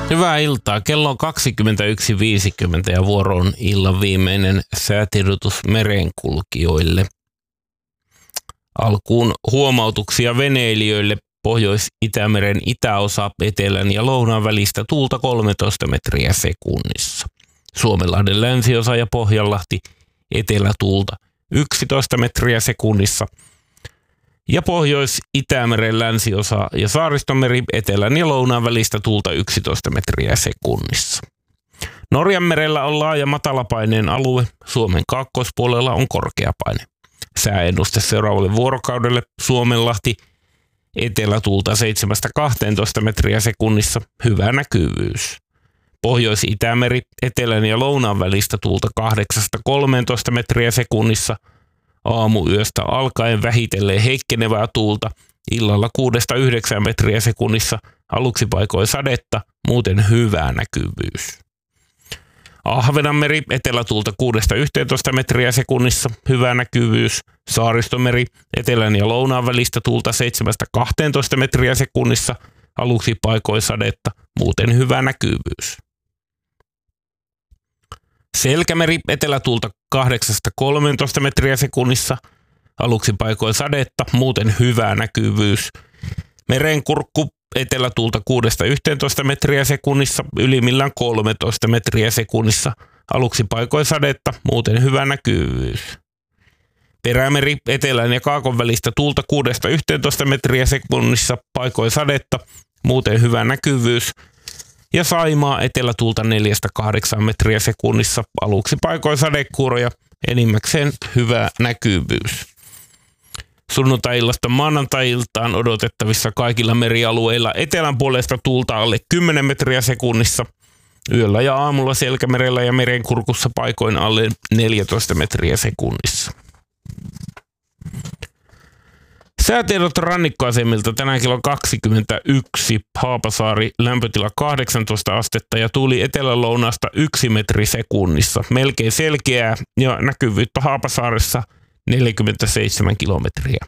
Hyvää iltaa. Kello on 21.50 ja vuoro on illan viimeinen säätiedotus merenkulkijoille. Alkuun huomautuksia veneilijöille. Pohjois-Itämeren itäosa, etelän ja lounaan välistä tuulta 13 metriä sekunnissa. Suomenlahden länsiosa ja Pohjanlahti etelätuulta 11 metriä sekunnissa. Ja Pohjois-Itämeren länsiosa ja Saaristomeri etelän ja lounaan välistä tuulta 11 metriä sekunnissa. Norjanmerellä on laaja matalapaineen alue, Suomen kaakkoispuolella on korkeapaine. Sääennuste seuraavalle vuorokaudelle: Suomenlahti etelätuulta 7-12 metriä sekunnissa, hyvä näkyvyys. Pohjois-Itämeri etelän ja lounaan välistä tuulta 8-13 metriä sekunnissa, aamuyöstä alkaen vähitellen heikkenevää tuulta, illalla 6-9 metriä sekunnissa, aluksi paikoin sadetta, muuten hyvä näkyvyys. Ahvenanmeri etelätuulta 6-11 metriä sekunnissa, hyvä näkyvyys. Saaristomeri etelän ja lounaan välistä tuulta 7-12 metriä sekunnissa, aluksi paikoin sadetta, muuten hyvä näkyvyys. Selkämeri etelätuulta 8-13 metriä sekunnissa, aluksi paikoin sadetta, muuten hyvä näkyvyys. Merenkurkku etelätuulta 6-11 metriä sekunnissa, ylimmillään 13 metriä sekunnissa, aluksi paikoin sadetta, muuten hyvä näkyvyys. Perämeri etelän ja kaakon välistä tuulta 6-11 metriä sekunnissa, paikoin sadetta, muuten hyvä näkyvyys. Ja Saimaa etelätuulta 4-8 metriä sekunnissa, aluksi paikoin sadekuuroja, enimmäkseen hyvä näkyvyys. Sunnuntai-illasta maanantai-iltaan odotettavissa kaikilla merialueilla etelän puolesta tuulta alle 10 metriä sekunnissa, yöllä ja aamulla Selkämerellä ja Merenkurkussa paikoin alle 14 metriä sekunnissa. Säätiedot rannikkoasemilta tänään kello 21. Haapasaari lämpötila 18 astetta ja tuuli etelä-lounaasta 1 metri sekunnissa. Melkein selkeää ja näkyvyyttä Haapasaaressa 47 kilometriä.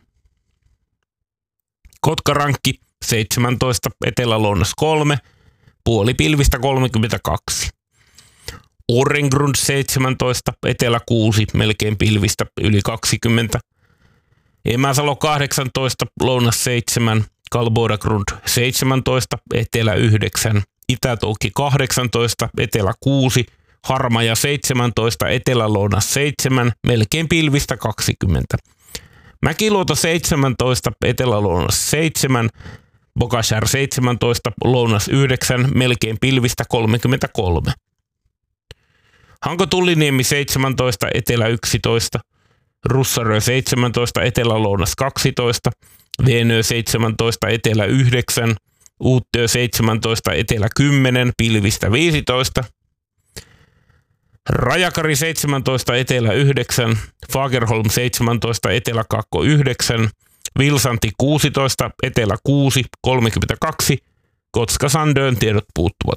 Kotkarankki 17, etelä-lounas 3, puoli pilvistä 32. Orrengrund 17, etelä 6, melkein pilvistä yli 20. Emäsalo 18, lounas 7, Kalbodagrund 17, etelä 9, Itä-Toukki 18, etelä 6, Harmaja 17, etelä-lounas 7, melkein pilvistä 20. Mäkiluoto 17, etelä-lounas 7, Bokashär 17, lounas 9, melkein pilvistä 33. Hanko-Tulliniemi 17, etelä 11, Russarö 17, etelä-lounas 12, Veenö 17, etelä 9, Uuttöö 17, etelä 10, pilvistä 15, Rajakari 17, etelä 9, Fagerholm 17, etelä 9, Vilsanti 16, etelä 6, 32, Kotka-Sandön tiedot puuttuvat.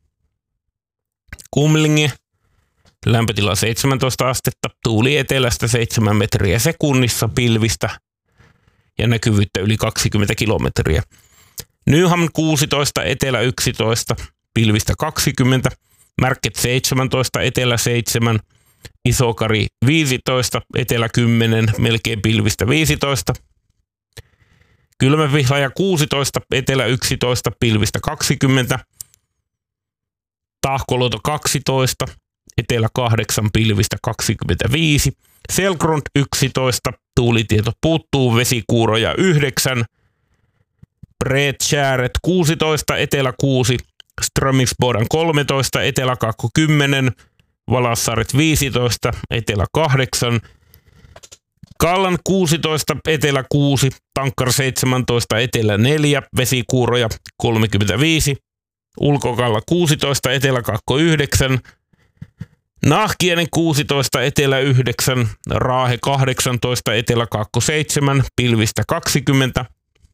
Kumlinge lämpötila 17 astetta, tuuli etelästä 7 metriä sekunnissa, pilvistä ja näkyvyyttä yli 20 kilometriä. Nyhamn 16, etelä 11, pilvistä 20, Märket 17, etelä 7, Isokari 15, etelä 10, melkein pilvistä 15. Kylmäpihlaja 16, etelä 11, pilvistä 20. Tahkoluoto 12, etelä 8, pilvistä 25. Selgrund 11, tuulitieto puuttuu, vesikuuroja 9. Bredtjäret 16, etelä 6, Strömingsbodan 13, etelä 10, Valassaaret 15, etelä 8, Kallan 16, etelä 6, Tankkar 17, etelä 4, vesikuuroja 35, Ulkokalla 16, etelä 9, Nahkienen 16, etelä 9, Raahe 18, etelä 7, pilvistä 20,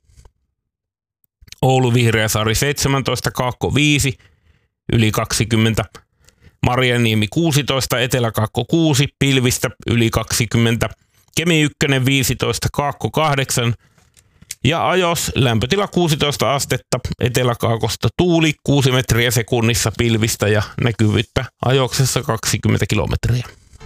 Oulu Vihreäsaari 17, Kaakko 5, yli 20, Marjaniemi 16, etelä 6, pilvistä yli 20, Kemi 1 15, Kaakko 8 Ja ajos lämpötila 16 astetta, eteläkaakosta tuuli 6 metriä sekunnissa pilvistä ja näkyvyyttä ajoksessa 20 kilometriä.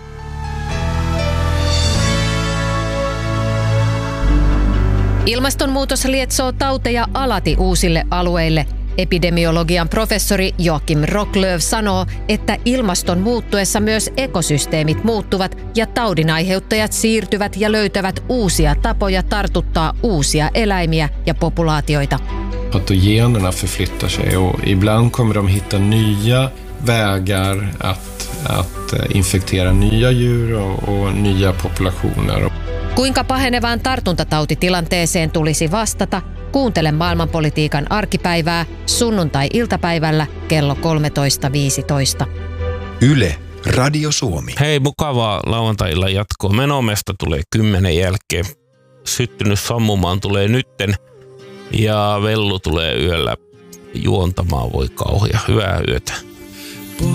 Ilmastonmuutos lietsoo tauteja alati uusille alueille. Epidemiologian professori Joakim Rocklöv sanoo, että ilmaston muuttuessa myös ekosysteemit muuttuvat ja taudinaiheuttajat siirtyvät ja löytävät uusia tapoja tartuttaa uusia eläimiä ja populaatioita. Patogenerna förflyttar sig och ibland kommer de hitta nya vägar att infektera nya djur och nya populationer. Kuinka pahenevaan tartuntatautitilanteeseen tulisi vastata? Kuuntele maailmanpolitiikan arkipäivää sunnuntai-iltapäivällä kello 13.15. Yle, Radio Suomi. Hei, mukavaa lauantai-illan jatkoa. Menomesta tulee 10 jälkeen. Syttynyt sammumaan tulee nytten. Ja Vellu tulee yöllä juontamaan. Voi kauhea. Hyvää yötä.